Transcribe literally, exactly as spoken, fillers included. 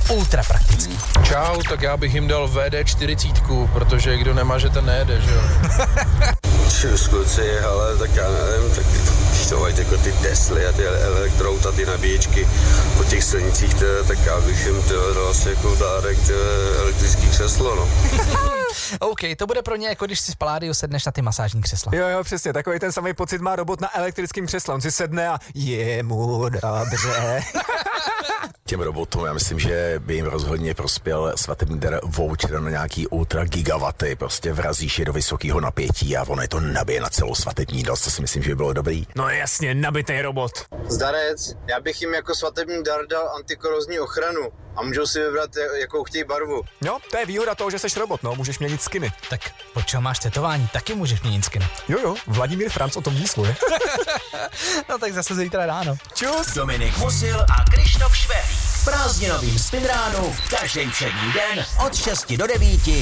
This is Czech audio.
ultra praktický. Čau, tak já bych jim dal V D čtyřicet, protože kdo nemaže, ten nejede, že jo? Čus, kluci, ale tak já nevím, tak to mají jako ty Tesly a ty elektrouta, ty nabíječky po těch silnicích, tě, tak já bych jim tě, dal asi jako dárek tě, elektrický křeslo, no. OK, to bude pro ně jako když si z Paládiu sedneš na ty masážní křesla. Jo, jo, přesně, takový ten samý pocit má robot na elektrickém křesle. On si sedne a je mu dobře. Těm robotům, já myslím, že by jim rozhodně prospěl svatební dar voucher na nějaký ultra gigawaty, prostě vrazíš je do vysokého napětí a ono je to nabije na celou svatební noc, to si myslím, že by bylo dobrý. No jasně, nabitej robot. Zdarec, já bych jim jako svatební dar dal antikorozní ochranu a můžou si vybrat, jakou chtějí barvu. Jo, to je výhoda toho, že seš robot, no, můžeš měnit skiny. Tak po čem máš tetování, taky můžeš měnit skiny. Jo, jo, Vladimír Franc o tom ví svoje. No tak zase zítra ráno. Čus! Dominik Musil a Krištof Švehlík v prázdninovým Spin ránu každý všední den od šesti do devíti